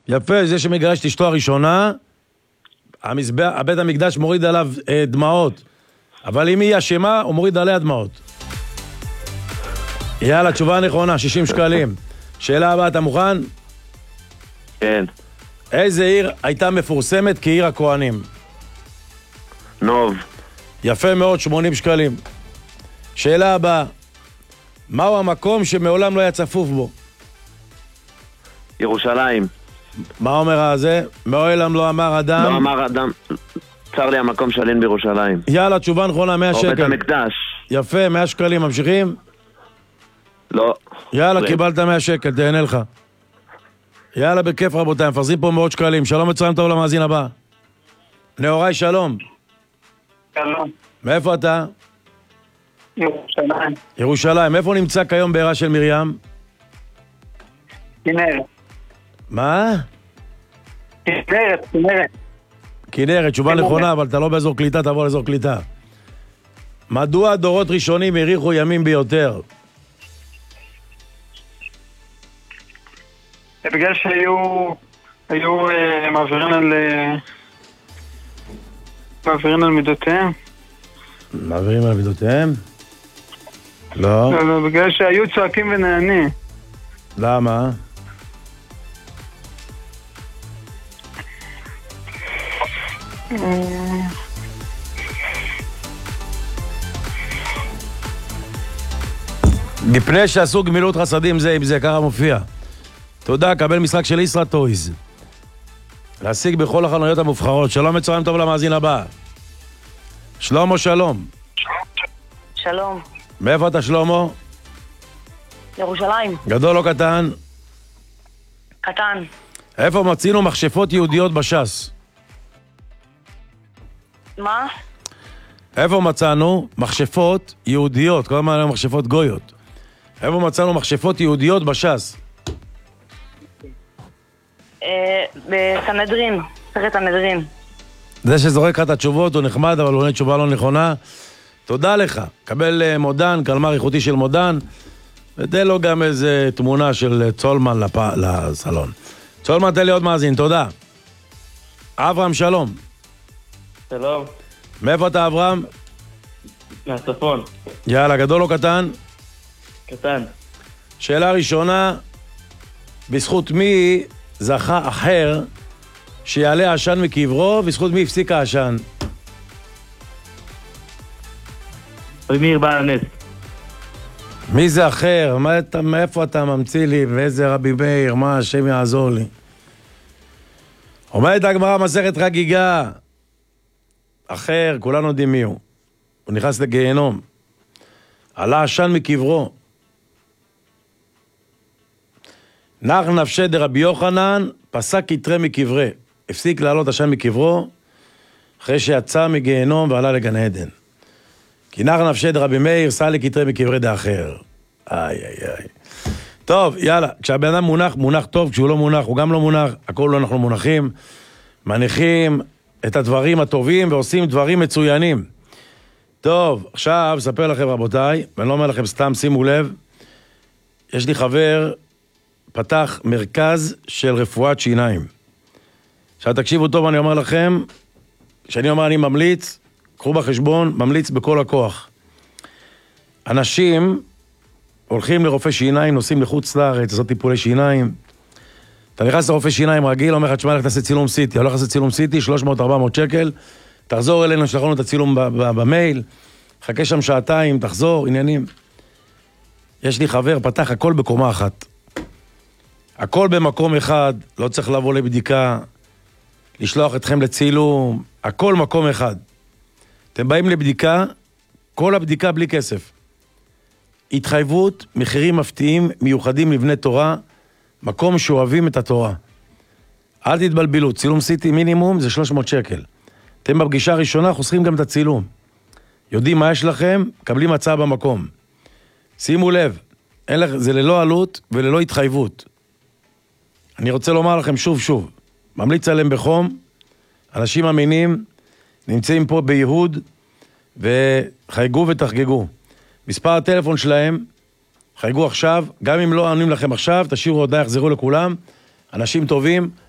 יפה, זה שמגרש את אשתו הראשונה, בית המקדש מוריד עליו דמעות. אבל אם היא אשמה, הוא מוריד עליה דמעות. יאללה, תשובה נכונה, 60 שקלים. שאלה הבאה, אתה מוכן? כן. איזה עיר הייתה מפורסמת כעיר הכהנים? נוב. יפה מאוד, 80 שקלים. שאלה הבאה, מהו המקום שמעולם לא היה צפוף בו? ירושלים. מה אומר הזה? מעולם לא אמר אדם. לא אמר אדם. צר לי המקום שלין בירושלים. יאללה, תשובה נכונה, 100 שקל. או בית המקדש. יפה, 100 שקלים, ממשיכים? לא. יאללה, קיבלת 100 שקל, תהנה לך. יאללה, בכיף רבותיי, מפרסים פה מאות שקלים. שלום וצהריים טוב למאזין הבא. נאורי, שלום. שלום. מאיפה אתה? ירושלים. ירושלים. איפה נמצא כיום בעירה של מרים? כנרת. מה? כנרת. כנרת, תשובה נכונה, אבל אתה לא באזור קליטה, תבוא לאזור קליטה. מדוע דורות ראשונים האריכו ימים ביותר? בגלל שהיו מעבירים על מידותיהם. מעבירים על מידותיהם? לא. לא, בגלל שהיו צועקים ונענים. למה? מפני שעשו גמילות חסדים זה עם זה, ככה מופיע. תודה, קבל משחק של ישרא טויז. להשיג בכל החנויות המובחרות. שלום וצהריים טוב למאזין הבא. שלמה, שלום. שלום. מאיפה אתה, שלמה? ירושלים. גדול או קטן? קטן. איפה מצינו מכשפות יהודיות בש"ס? מה? איפה מצאנו מכשפות יהודיות, כל הזמן מכשפות גויות. איפה מצאנו מכשפות יהודיות בש"ס? בסנהדרין, סרט הנדרין. זה שזורק לך את התשובות הוא נחמד, אבל הוא עונה תשובה לא נכונה. תודה לך. קבל מודן, קלמר איכותי של מודן, ותן לו גם איזה תמונה של צולמן לסלון. צולמן, תן לי עוד מאזין, תודה. אברהם, שלום. שלום. מאיפה אתה, אברהם? מהצפון. יאללה, גדול או קטן? קטן. שאלה ראשונה, בזכות מי זכה אחר שיעלה עשן מקברו, בזכות מי הפסיק העשן? רבי מאיר בעל הנס. מי זה אחר? מאיפה אתה ממציא לי? ואיזה רבי מאיר? מה השם יעזור לי? אומרת הגמרא מסכת חגיגה. אחר, כולנו יודעים מי הוא. הוא נכנס לגיהנום. עלה עשן מקברו. נח נפשי דרבי יוחנן, פסק יתרה מקברה. הפסיק לעלות עשן מקברו, אחרי שיצא מגיהנום ועלה לגן עדן. כי נח נפשי דרבי מאיר, סליק יתרה מקברה דאחר. איי. טוב, יאללה, כשהבן אדם מונח טוב, כשהוא לא מונח, הוא גם לא מונח, הכל אנחנו מונחים, מניחים את הדברים הטובים ועושים דברים מצוינים. טוב, עכשיו אספר לכם רבותיי, ואני לא אומר לכם סתם, שימו לב, יש לי חבר, פתח מרכז של רפואת שיניים. עכשיו תקשיבו טוב, אני אומר לכם, כשאני אומר אני ממליץ, קחו בחשבון, ממליץ בכל הכוח. אנשים הולכים לרופא שיניים, נוסעים לחוץ לארץ, לעשות טיפולי שיניים. אתה נכנס לרופא שיניים רגיל, אומר לך, תשמע, לך תעשה צילום סיטי. הולך לעשות צילום סיטי, 300-400 שקל, תחזור אלינו, שלחנו את הצילום במייל, חכה שם שעתיים, תחזור, עניינים. יש לי חבר, פתח הכל בקומה אחת. הכל במקום אחד, לא צריך לבוא לבדיקה, לשלוח אתכם לצילום, הכל מקום אחד. אתם באים לבדיקה, כל הבדיקה בלי כסף. התחייבות, מחירים מפתיעים, מיוחדים לבני תורה, מקום שאוהבים את התורה. אל תתבלבלו, צילום סיטי מינימום זה 300 שקל. אתם בפגישה הראשונה חוסכים גם את הצילום. יודעים מה יש לכם, קבלים הצעה במקום. שימו לב, זה ללא עלות וללא התחייבות. אני רוצה לומר לכם שוב, ממליץ עליהם בחום, אנשים אמינים, נמצאים פה ביהוד, וחייגו ותחגגו. מספר הטלפון שלהם, חייגו עכשיו, גם אם לא עונים לכם עכשיו, תשאירו הודעה, יחזרו לכולם, אנשים טובים,